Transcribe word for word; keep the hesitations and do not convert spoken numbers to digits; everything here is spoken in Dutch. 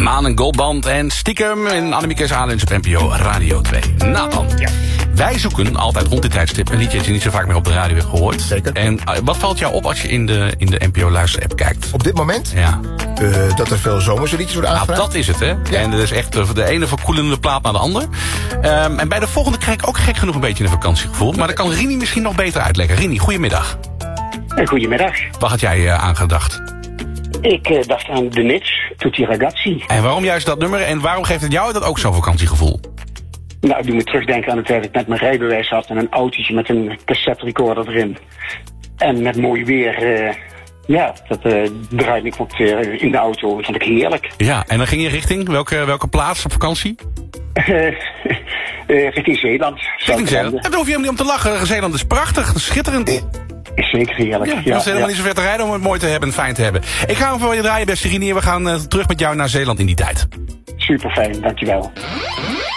Maan en Goldband en Stiekem in Annemieke Alens op N P O Radio twee. Nathan, ja. Wij zoeken altijd rond dit tijdstip een liedje dat je niet zo vaak meer op de radio hebt gehoord. Zeker. En uh, wat valt jou op als je in de, in de N P O luisterapp kijkt? Op dit moment? Ja. Uh, dat er veel zomerse liedjes worden aangevraagd. Nou, dat is het, hè. Ja. En er is echt uh, de ene verkoelende plaat naar de ander. Um, en bij de volgende krijg ik ook gek genoeg een beetje een vakantiegevoel. Maar dat kan Rini misschien nog beter uitleggen. Rini, goedemiddag. Goedemiddag. Wat had jij uh, aangedacht? Ik uh, dacht aan de Nits, Tutti Ragazzi. En waarom juist dat nummer? En waarom geeft het jou dat ook zo'n vakantiegevoel? Nou, ik doe me terugdenken aan het tijd dat ik net mijn rijbewijs had en een autootje met een cassette recorder erin. En met mooi weer, uh, ja, dat uh, draaide ik op uh, in de auto. Dat vond ik heerlijk. Ja, en dan ging je richting welke, welke plaats op vakantie? Uh, uh, richting Zeeland. Richting Zeeland. En daar hoef je helemaal niet om te lachen. Zeeland is prachtig, dat is schitterend. Is zeker heerlijk. Ja, ja, dat is helemaal ja. niet zo ver te rijden om het mooi te hebben en fijn te hebben. Ik ga hem voor je draaien, beste Rini. We gaan uh, terug met jou naar Zeeland in die tijd. Super fijn, dankjewel.